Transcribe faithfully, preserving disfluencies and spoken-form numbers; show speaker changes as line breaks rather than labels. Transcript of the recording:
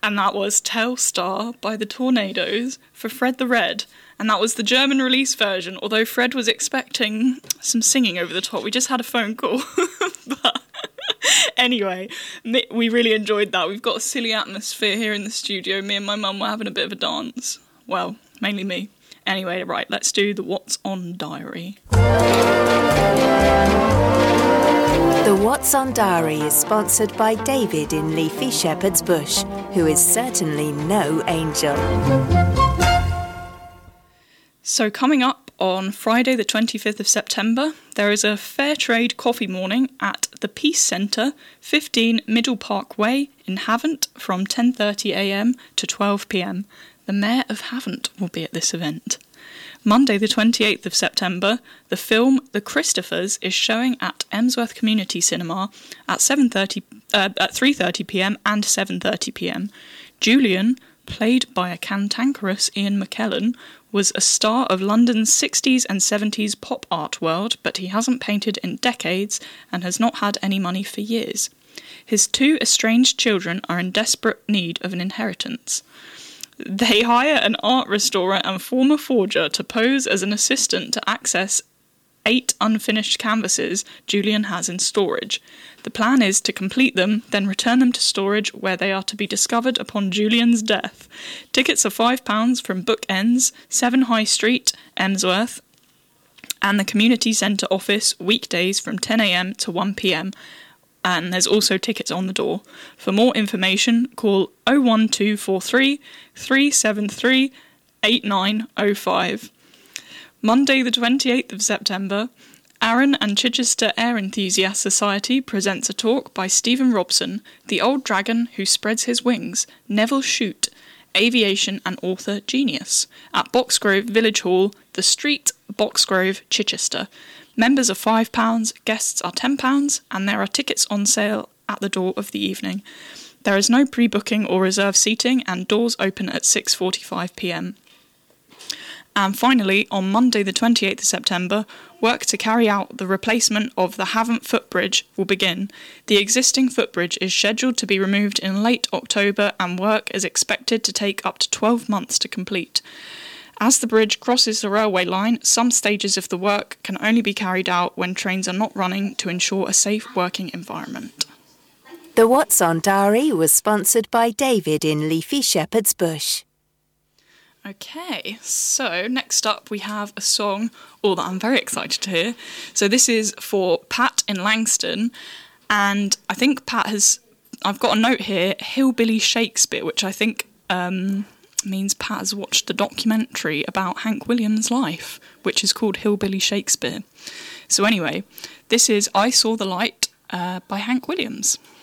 and that was Telstar by the Tornadoes for Fred the Red. And that was the German release version, although Fred was expecting some singing over the top. We just had a phone call. But anyway, we really enjoyed that. We've got a silly atmosphere here in the studio. Me and my mum were having a bit of a dance. Well, mainly me. Anyway, right, let's do the What's On Diary.
The What's On Diary is sponsored by David in Leafy Shepherd's Bush, who is certainly no angel.
So coming up on Friday the twenty-fifth of September, there is a fair trade coffee morning at the Peace Centre, fifteen Middle Park Way in Havant from ten thirty a m to twelve p m. The Mayor of Havant will be at this event. Monday the twenty-eighth of September, the film The Christophers is showing at Emsworth Community Cinema at seven thirty uh, at three thirty p m and seven thirty p m. Julian, played by a cantankerous Ian McKellen, was a star of London's sixties and seventies pop art world, but he hasn't painted in decades and has not had any money for years. His two estranged children are in desperate need of an inheritance. They hire an art restorer and former forger to pose as an assistant to access eight unfinished canvases Julian has in storage. The plan is to complete them, then return them to storage where they are to be discovered upon Julian's death. Tickets are five pounds from Bookends, seven High Street, Emsworth, and the Community Centre office weekdays from ten a m to one p m. And there's also tickets on the door. For more information, call oh one two four three, three seven three, eight nine oh five. Monday the twenty-eighth of September, Arran and Chichester Air Enthusiast Society presents a talk by Stephen Robson, the old dragon who spreads his wings, Neville Shute, aviation and author genius, at Boxgrove Village Hall, The Street, Boxgrove, Chichester. Members are five pounds, guests are ten pounds, and there are tickets on sale at the door of the evening. There is no pre-booking or reserved seating, and doors open at six forty-five p m. And finally, on Monday the twenty-eighth of September, work to carry out the replacement of the Havant footbridge will begin. The existing footbridge is scheduled to be removed in late October, and work is expected to take up to twelve months to complete. As the bridge crosses the railway line, some stages of the work can only be carried out when trains are not running to ensure a safe working environment.
The What's On Diary was sponsored by David in Leafy Shepherd's Bush.
Okay, so next up we have a song, all that I'm very excited to hear. So this is for Pat in Langston, and I think Pat has, I've got a note here, Hillbilly Shakespeare, which I think um, means Pat has watched the documentary about Hank Williams' life, which is called Hillbilly Shakespeare. So anyway, this is I Saw the Light uh, by Hank Williams.